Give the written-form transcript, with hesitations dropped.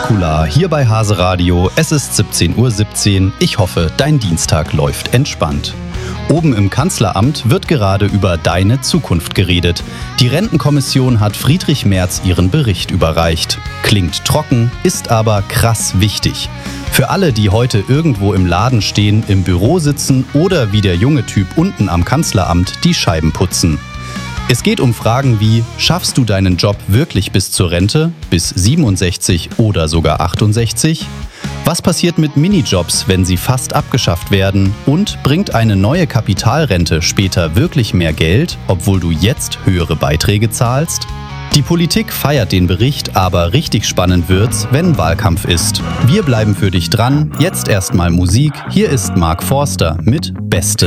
Nukular hier bei Hase Radio. Es ist 17:17 Uhr. Ich hoffe, dein Dienstag läuft entspannt. Oben im Kanzleramt wird gerade über deine Zukunft geredet. Die Rentenkommission hat Friedrich Merz ihren Bericht überreicht. Klingt trocken, ist aber krass wichtig. Für alle, die heute irgendwo im Laden stehen, im Büro sitzen oder wie der junge Typ unten am Kanzleramt die Scheiben putzen. Es geht um Fragen wie: Schaffst du deinen Job wirklich bis zur Rente, bis 67 oder sogar 68? Was passiert mit Minijobs, wenn sie fast abgeschafft werden? Und bringt eine neue Kapitalrente später wirklich mehr Geld, obwohl du jetzt höhere Beiträge zahlst? Die Politik feiert den Bericht, aber richtig spannend wird's, wenn Wahlkampf ist. Wir bleiben für dich dran. Jetzt erstmal Musik. Hier ist Mark Forster mit Beste.